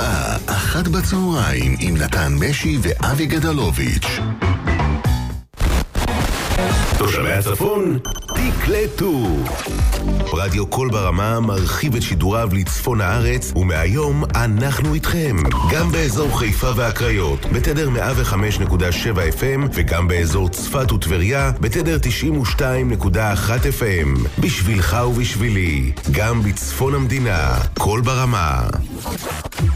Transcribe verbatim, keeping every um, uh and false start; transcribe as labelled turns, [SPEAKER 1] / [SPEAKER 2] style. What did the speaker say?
[SPEAKER 1] הבאה, אחת בצהריים, עם נתן משי ואבי גדלוביץ'. תושבי הצפון, תקלטו. רדיו קול ברמה מרחיב את שידוריו לצפון הארץ, ומהיום אנחנו איתכם. גם באזור חיפה והקריות, בתדר מאה וחמש נקודה שבע אף אם, וגם באזור צפת וטבריה, בתדר תשעים ושתיים נקודה אחת אף אם. בשבילך ובשבילי, גם בצפון המדינה, קול ברמה.